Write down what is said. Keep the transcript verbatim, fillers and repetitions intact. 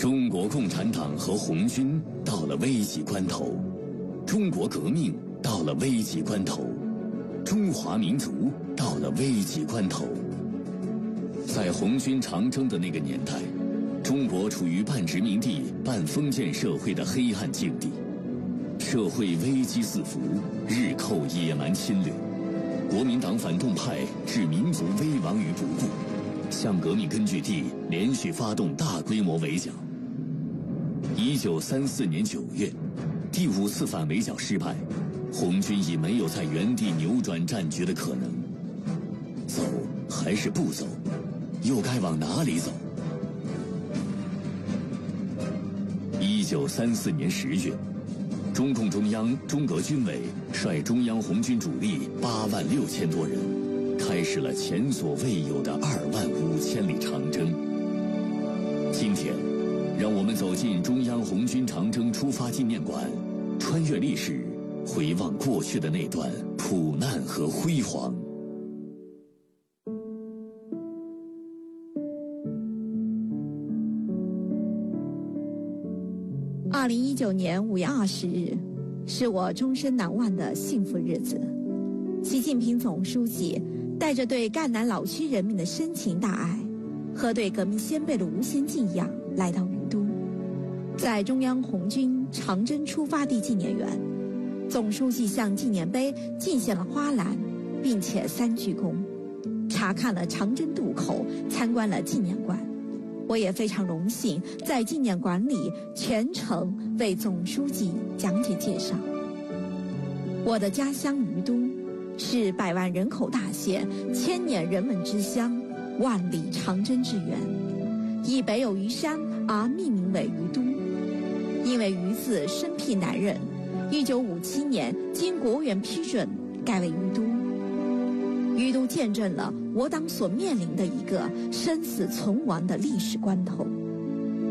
中国共产党和红军到了危急关头，中国革命到了危急关头，中华民族到了危急关头。在红军长征的那个年代，中国处于半殖民地半封建社会的黑暗境地，社会危机四伏，日寇野蛮侵略，国民党反动派置民族危亡于不顾，向革命根据地连续发动大规模围剿。一九三四年九月，第五次反围剿失败，红军已没有在原地扭转战局的可能。走还是不走？又该往哪里走？一九三四年十月，中共中央、中革军委率中央红军主力八万六千多人，开始了前所未有的二万五千里长征。今天，让我们走进中央红军长征出发纪念馆，穿越历史，回望过去的那段苦难和辉煌。 二零一九年五月二十日，是我终身难忘的幸福日子。习近平总书记带着对赣南老区人民的深情大爱和对革命先辈的无限敬仰来到于都，在中央红军长征出发地纪念园，总书记向纪念碑敬献了花篮，并且三鞠躬，查看了长征渡口，参观了纪念馆。我也非常荣幸在纪念馆里全程为总书记讲解介绍。我的家乡于都是百万人口大县，千年人文之乡，万里长征之源，以北有于山而命名为于都。因为于字生僻难认，一九五七年经国务院批准改为于都。于都见证了我党所面临的一个生死存亡的历史关头。